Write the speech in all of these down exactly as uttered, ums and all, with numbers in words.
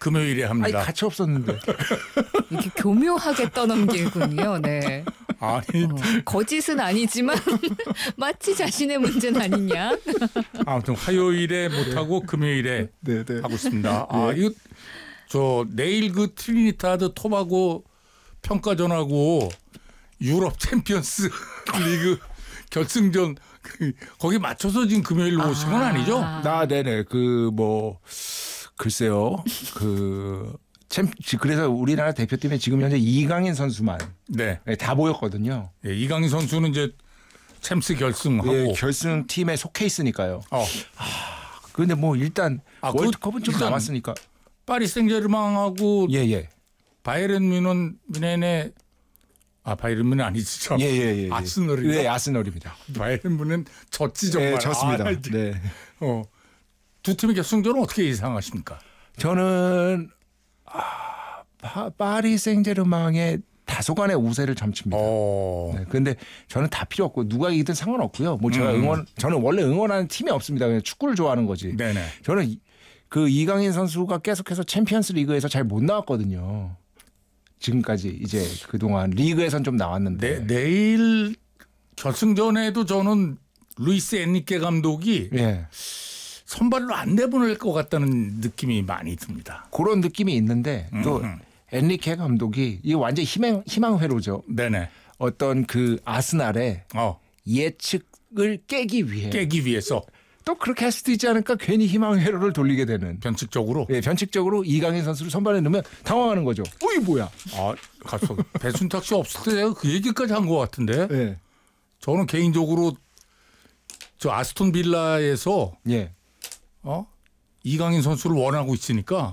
금요일에 합니다. 아니, 같이 없었는데. 이렇게 교묘하게 떠넘기군요. 네. 아니 어, 거짓은 아니지만 마치 자신의 문제는 아니냐. 아무튼 화요일에 못하고 금요일에 네, 네. 하고 있습니다. 아 이거 저 내일 그 트리니타드 토바고 평가전하고 유럽 챔피언스 리그 결승전 거기 맞춰서 지금 금요일로 오신 건 아니죠? 나 네네 그 뭐 글쎄요 그 챔 그래서 우리나라 대표팀에 지금 현재 이강인 선수만 네. 네, 다 보였거든요. 네, 이강인 선수는 이제 챔스 결승하고 네, 결승 팀에 속해 있으니까요. 어. 그런데 뭐 일단 아, 월드컵은 좀 일단 남았으니까. 파리 생제르맹하고 예예. 바이에른 뮌헨 뮌헨의 아 바이에른 뮌헨 아니죠? 예예예. 아스널이요? 네 아스널입니다. 바이에른 뮌헨 졌지 정말. 네, 졌습니다. 아, 네. 어. 두 팀의 결승전은 어떻게 예상하십니까? 저는 아, 파, 파리 생제르맹의 다소간의 우세를 점칩니다. 어. 네, 그런데 저는 다 필요 없고 누가 이기든 상관없고요. 뭐 제가 음. 응원 저는 원래 응원하는 팀이 없습니다. 그냥 축구를 좋아하는 거지. 네네. 저는 이- 그 이강인 선수가 계속해서 챔피언스 리그에서 잘 못 나왔거든요. 지금까지 이제 그동안 리그에선 좀 나왔는데. 네, 내일 결승전에도 저는 루이스 엔리케 감독이 예. 선발로 안 내보낼 것 같다는 느낌이 많이 듭니다. 그런 느낌이 있는데 또 음. 엔리케 감독이 이게 완전 희망 희망 회로죠. 네네. 어떤 그 아스날의 어. 예측을 깨기 위해 깨기 위해서 또 그렇게 할 수도 있지 않을까 괜히 희망 회로를 돌리게 되는. 변칙적으로. 예, 변칙적으로 이강인 선수를 선발에 넣으면 당황하는 거죠. 어이 뭐야? 아, 가서 배순탁 씨 없을 때 내가 그 얘기까지 한 것 같은데. 예. 저는 개인적으로 저 아스톤 빌라에서 예. 어? 이강인 선수를 원하고 있으니까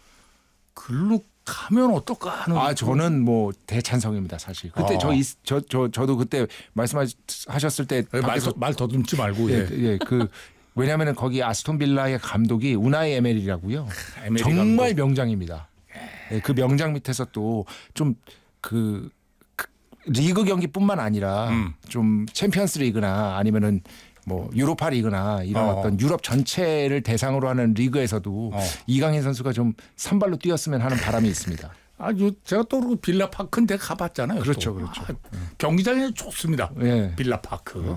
글로 가면 어떨까 하는. 아 저는 뭐 대찬성입니다 사실. 그때 아. 저, 이- 저, 저 저도 그때 말씀하셨을 때 말, 밖에서 말 더듬지 말고. 예, 예. 예, 그 왜냐하면 거기 아스톤 빌라의 감독이 우나이 에메리라고요. 에메리 정말 감독. 명장입니다. 예, 그 명장 밑에서 또 좀 그 리그 경기뿐만 아니라 음. 좀 챔피언스 리그나 아니면은 뭐 유로파 리그나 이런 어. 어떤 유럽 전체를 대상으로 하는 리그에서도 어. 이강인 선수가 좀 선발로 뛰었으면 하는 바람이 있습니다. 아주 제가 또 그 빌라 파크인데 가봤잖아요. 그렇죠, 또. 그렇죠. 아, 경기장이 좋습니다. 예. 빌라 파크.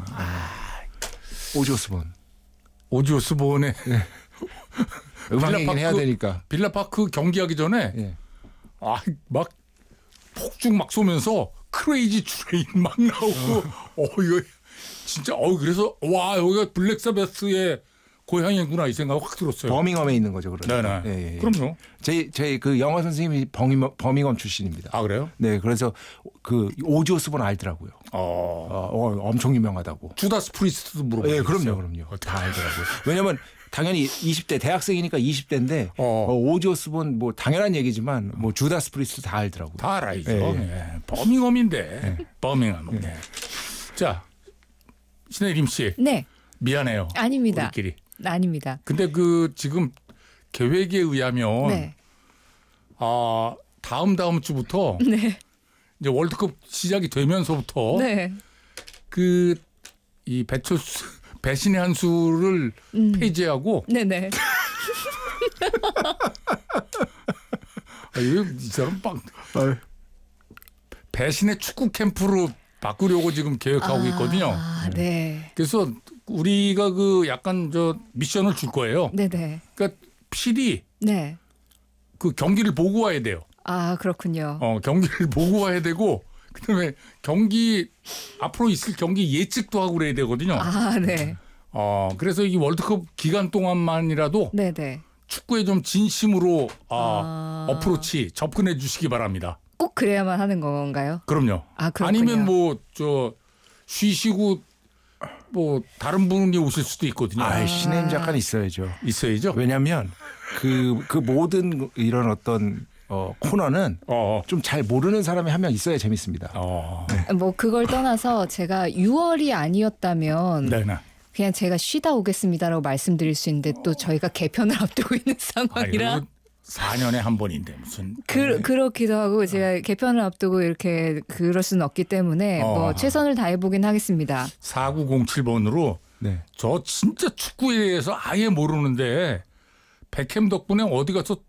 오지오스본 오지오스본의 음악 빌라 얘기는 해야 파크- 되니까. 빌라 파크 경기하기 전에 예. 아 막 폭죽 막 쏘면서 크레이지 트레인 막 나오고 어 이거 진짜 어 그래서 와 여기가 블랙 사바스의 고향이구나 이 생각 확 들었어요. 버밍엄에 있는 거죠, 그러니까. 네네. 예, 예. 그럼요. 제 제 그 영어 선생님이 버밍엄, 버밍엄 출신입니다. 아 그래요? 네, 그래서 그 오지오스본 알더라고요. 어 어, 어, 엄청 유명하다고. 주다스 프리스트도 물어보고. 예, 그럼요, 그럼요. 다 알더라고요. 왜냐면 당연히 이십 대 대학생이니까 이십 대인데 어. 어, 오지오스본 뭐 당연한 얘기지만 뭐 주다스 프리스트 다 알더라고요. 다 알아야죠. 예, 예. 버밍엄인데 버밍엄. 예. 자 신혜림 씨 네, 미안해요. 아닙니다. 우리끼리. 아닙니다. 근데 그 지금 계획에 의하면 네, 아 다음 다음 주부터 네, 이제 월드컵 시작이 되면서부터 네. 그 이 배철수 배신의 한 수를 음. 폐지하고 네, 네. 아, 이거 이 사람 빵 배신의 축구 캠프로 바꾸려고 지금 계획하고 있거든요. 아, 네, 그래서 우리가 그 약간 저 미션을 줄 거예요. 네, 네, 그러니까 필히 네. 그 경기를 보고 와야 돼요. 아, 그렇군요. 어, 경기를 보고 와야 되고 그다음에 경기 앞으로 있을 경기 예측도 하고 그래야 되거든요. 아, 네, 어, 그래서 이 월드컵 기간 동안만이라도 네, 네. 축구에 좀 진심으로 아, 아. 어프로치 접근해 주시기 바랍니다. 꼭 그래야만 하는 건가요? 그럼요. 아, 그렇군요. 아니면 뭐 저 쉬시고 뭐 다른 분이 오실 수도 있거든요. 아, 신혜임 작가는 있어야죠. 있어야죠. 왜냐하면 그, 그 모든 이런 어떤 어, 코너는 어, 좀 잘 모르는 사람이 한 명 있어야 재밌습니다. 어, 뭐 그걸 떠나서 제가 유월이 아니었다면 네, 네. 그냥 제가 쉬다 오겠습니다라고 말씀드릴 수 있는데 또 저희가 개편을 앞두고 있는 상황이라 아이고, 사 년에 한 번인데 무슨. 그, 그렇기도 하고 제가 개편을 앞두고 이렇게 그럴 수는 없기 때문에 어. 뭐 최선을 다해보긴 하겠습니다. 사구공칠 번으로 네. 저 진짜 축구에 대해서 아예 모르는데 백햄 덕분에 어디 가서